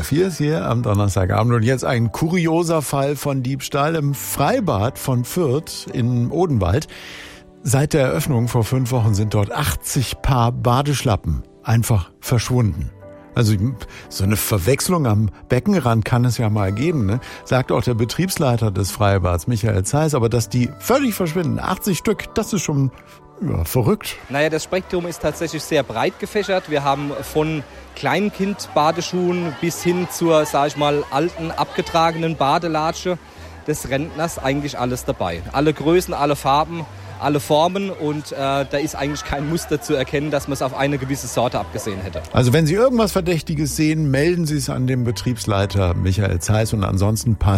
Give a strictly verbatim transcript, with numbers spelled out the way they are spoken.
vier ist hier am Donnerstagabend. Und jetzt ein kurioser Fall von Diebstahl im Freibad von Fürth in Odenwald. Seit der Eröffnung vor fünf Wochen sind dort achtzig Paar Badeschlappen einfach verschwunden. Also so eine Verwechslung am Beckenrand kann es ja mal geben, ne? Sagt auch der Betriebsleiter des Freibads, Michael Zeiss. Aber dass die völlig verschwinden, achtzig Stück, das ist schon ja, verrückt. Naja, das Spektrum ist tatsächlich sehr breit gefächert. Wir haben von Kleinkind-Badeschuhen bis hin zur, sag ich mal, alten, abgetragenen Badelatsche des Rentners eigentlich alles dabei. Alle Größen, alle Farben, alle Formen und äh, da ist eigentlich kein Muster zu erkennen, dass man es auf eine gewisse Sorte abgesehen hätte. Also wenn Sie irgendwas Verdächtiges sehen, melden Sie es an den Betriebsleiter Michael Zeiss und ansonsten